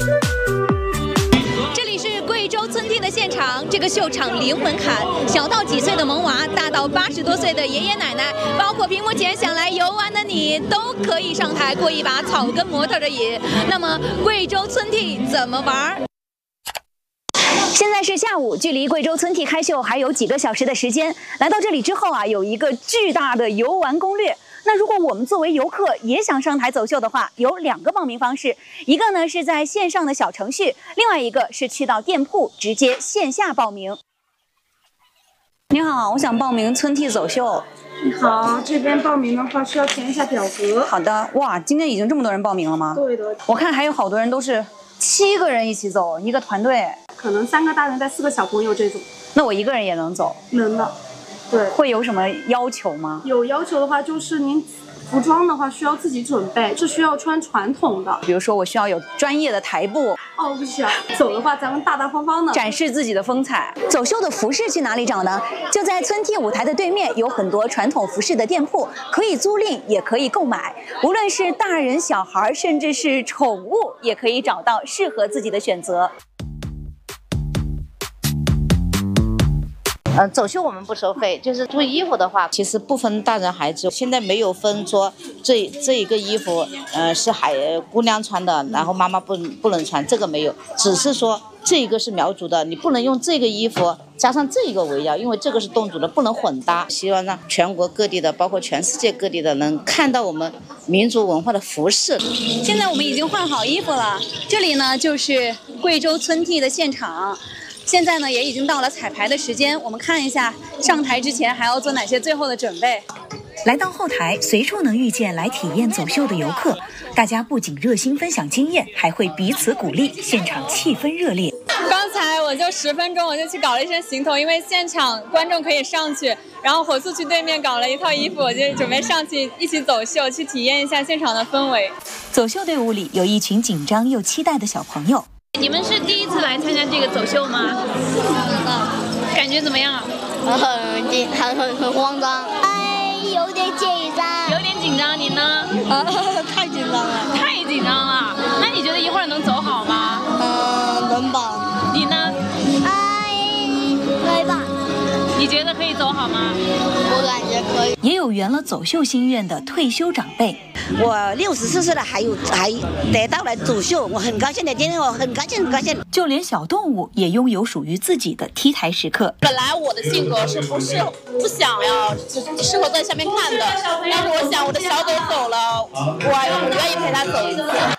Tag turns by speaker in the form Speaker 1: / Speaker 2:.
Speaker 1: 贵州村替的现场，这个秀场零门槛，小到几岁的萌娃，大到80多岁的爷爷奶奶，包括屏幕前想来游玩的你，都可以上台过一把草根模特的瘾。那么，贵州村替怎么玩？现在是下午，距离贵州村替开秀还有几个小时的时间。来到这里之后啊，有一个巨大的游玩攻略。那如果我们作为游客也想上台走秀的话，有2个报名方式，一个呢是在线上的小程序，另外一个是去到店铺直接线下报名。你好，我想报名村替走秀。
Speaker 2: 你好，这边报名的话需要填一下表格。
Speaker 1: 好的，哇，今天已经这么多人报名了吗？
Speaker 2: 对的，
Speaker 1: 我看还有好多人都是7个人一起走，一个团队。
Speaker 2: 可能3个大人带4个小朋友这种。
Speaker 1: 那我一个人也能走？
Speaker 2: 能的。对。会
Speaker 1: 有什么要求吗？
Speaker 2: 有要求的话，就是您服装的话需要自己准备，是需要穿传统的。
Speaker 1: 比如说我需要有专业的台步。
Speaker 2: 哦，不需要。走的话咱们大大方方的
Speaker 1: 展示自己的风采。走秀的服饰去哪里找呢？就在村替舞台的对面有很多传统服饰的店铺，可以租赁也可以购买。无论是大人小孩，甚至是宠物，也可以找到适合自己的选择。
Speaker 3: 走秀我们不收费，就是租衣服的话，其实不分大人孩子，现在没有分说这一个衣服，是姑娘穿的，然后妈妈不能穿，这个没有，只是说这一个是苗族的，你不能用这个衣服加上这一个围腰，因为这个是侗族的，不能混搭。希望让全国各地的，包括全世界各地的，能看到我们民族文化的服饰。
Speaker 1: 现在我们已经换好衣服了，这里呢就是贵州村替的现场。现在呢，也已经到了彩排的时间，我们看一下上台之前还要做哪些最后的准备。来到后台，随处能遇见来体验走秀的游客，大家不仅热心分享经验，还会彼此鼓励，现场气氛热烈。
Speaker 4: 刚才我就10分钟，我就去搞了一身行头，因为现场观众可以上去，然后火速去对面搞了一套衣服，我就准备上去一起走秀，去体验一下现场的氛围。
Speaker 1: 走秀队伍里有一群紧张又期待的小朋友。
Speaker 4: 你们是第一次来参加这个走秀吗？感觉怎么样？
Speaker 5: 很慌张，有点紧张。
Speaker 4: 有点紧张，你呢？
Speaker 5: 太紧张了。
Speaker 4: 太紧张了。那你觉得一会儿能走好吗？
Speaker 5: 能吧。
Speaker 4: 你呢？
Speaker 5: 可以吧。
Speaker 4: 你觉得可以走好吗？
Speaker 5: 我感觉可以。
Speaker 1: 也有圆了走秀心愿的退休长辈。
Speaker 6: 我64岁了，还得到来走秀，我很高兴的。今天我很高兴。
Speaker 1: 就连小动物也拥有属于自己的 T 台时刻。
Speaker 4: 本来我的性格是不想要适合在下面看的，但是我想我的小狗走了，我愿意陪它走一次。